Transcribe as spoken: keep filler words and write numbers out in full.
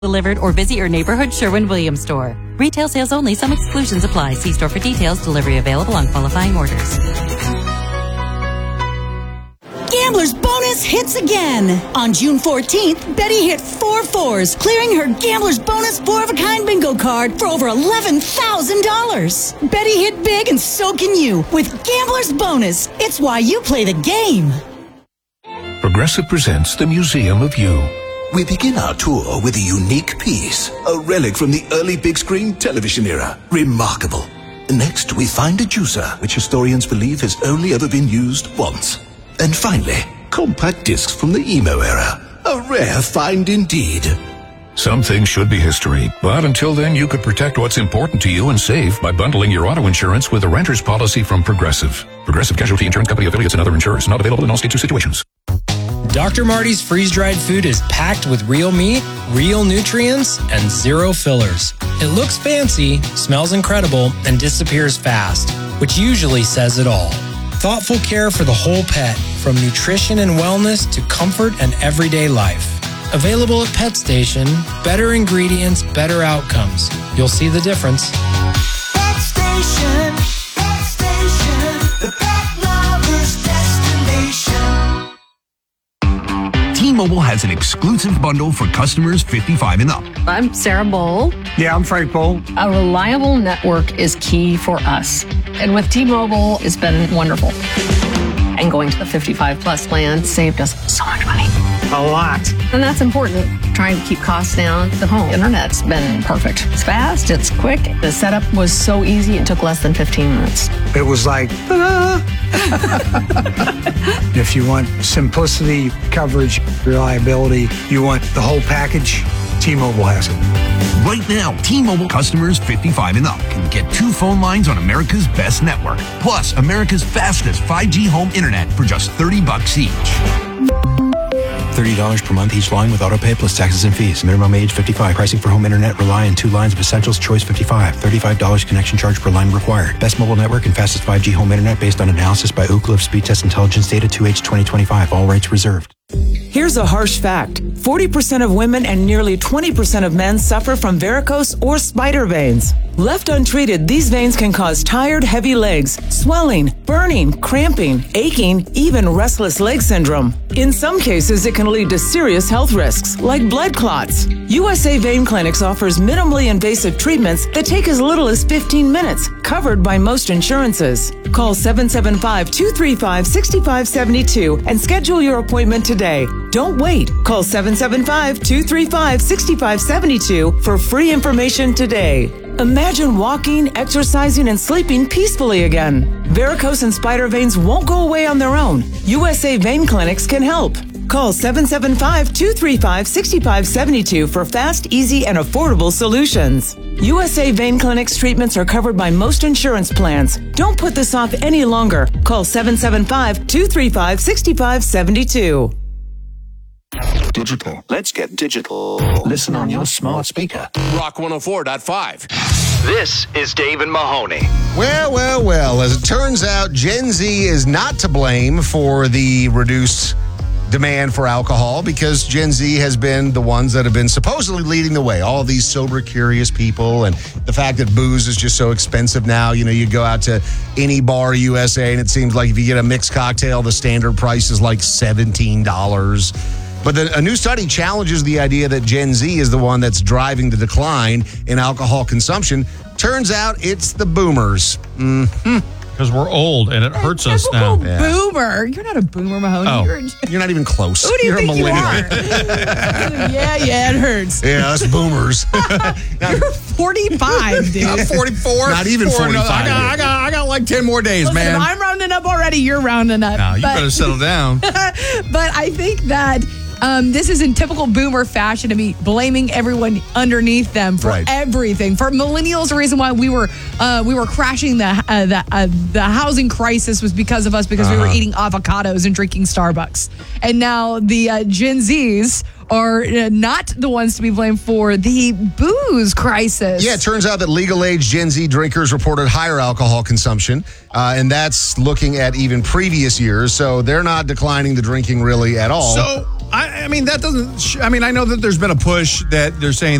Delivered or visit your neighborhood Sherwin-Williams store. Retail sales only. Some exclusions apply. See store for details. Delivery available on qualifying orders. Gambler's Bonus hits again. On June fourteenth, Betty hit four fours, clearing her Gambler's Bonus four-of-a-kind bingo card for over eleven thousand dollars. Betty hit big, and so can you with Gambler's Bonus. It's why you play the game. Progressive presents the Museum of You. We begin our tour with a unique piece, a relic from the early big screen television era. Remarkable. Next, we find a juicer, which historians believe has only ever been used once. And finally, compact discs from the emo era. A rare find indeed. Some things should be history, but until then, you could protect what's important to you and save by bundling your auto insurance with a renter's policy from Progressive. Progressive Casualty Insurance Company affiliates and other insurers. Not available in all states or situations. Doctor Marty's freeze-dried food is packed with real meat, real nutrients, and zero fillers. It looks fancy, smells incredible, and disappears fast, which usually says it all. Thoughtful care for the whole pet, from nutrition and wellness to comfort and everyday life. Available at Pet Station, better ingredients, better outcomes. You'll see the difference. Pet Station, Pet Station, the pet lover's destination. T-Mobile has an exclusive bundle for customers fifty-five and up. I'm Sarah Bowl. Yeah, I'm Frank Bowl. A reliable network is key for us. And with T-Mobile, it's been wonderful. And going to the fifty-five plus plan saved us so much money. A lot. And that's important. Trying to keep costs down. The home internet's been perfect. It's fast, it's quick. The setup was so easy, it took less than fifteen minutes. It was like, ta-da! If you want simplicity, coverage, reliability, you want the whole package, T-Mobile has it. Right now, T-Mobile customers fifty-five and up can get two phone lines on America's best network, plus America's fastest five G home internet for just thirty bucks each. thirty dollars per month each line with autopay plus taxes and fees. Minimum age fifty-five. Pricing for home internet rely on two lines of Essentials Choice fifty-five. thirty-five dollars connection charge per line required. Best mobile network and fastest five G home internet based on analysis by Ookla of Speed Test Intelligence Data two H twenty twenty-five. All rights reserved. Here's a harsh fact. forty percent of women and nearly twenty percent of men suffer from varicose or spider veins. Left untreated, these veins can cause tired, heavy legs, swelling, burning, cramping, aching, even restless leg syndrome. In some cases, it can lead to serious health risks, like blood clots. U S A Vein Clinics offers minimally invasive treatments that take as little as fifteen minutes, covered by most insurances. Call seven seven five, two three five, six five seven two and schedule your appointment today. Don't wait. Call seven seven five, two three five, six five seven two for free information today. Imagine walking, exercising, and sleeping peacefully again. Varicose and spider veins won't go away on their own. U S A Vein Clinics can help. Call seven seven five, two three five, six five seven two for fast, easy, and affordable solutions. U S A Vein Clinics treatments are covered by most insurance plans. Don't put this off any longer. Call seven seven five, two three five, six five seven two. Digital. Let's get digital. Listen on your smart speaker. Rock one oh four point five. This is David Mahoney. Well, well, well, as it turns out, Gen Z is not to blame for the reduced demand for alcohol, because Gen Z has been the ones that have been supposedly leading the way. All these sober, curious people, and the fact that booze is just so expensive now. You know, you go out to any bar U S A, and it seems like if you get a mixed cocktail, the standard price is like seventeen dollars. But the, a new study challenges the idea that Gen Z is the one that's driving the decline in alcohol consumption. Turns out it's the boomers. Mm-hmm. Because we're old and it hurts us now. Yeah. Boomer. You're not a boomer, Mahoney. Oh, you're, you're not even close. Who do you you're think a you millennial. are? yeah, yeah, it hurts. Yeah, us boomers. You're forty-five, dude. I'm forty-four. Not even Four, forty-five. No, I, got, I, got, I got like ten more days, Listen, man. I'm rounding up already. You're rounding up. Now, you but, better settle down. But I think that Um, this is in typical boomer fashion to be blaming everyone underneath them for right. everything. For millennials, the reason why we were uh, we were crashing the uh, the uh, the housing crisis was because of us, because uh-huh. we were eating avocados and drinking Starbucks. And now the uh, Gen Zs are uh, not the ones to be blamed for the booze crisis. Yeah, it turns out that legal age Gen Z drinkers reported higher alcohol consumption, uh, and that's looking at even previous years. So they're not declining the drinking really at all. So, I, I mean, that doesn't, sh- I mean, I know that there's been a push that they're saying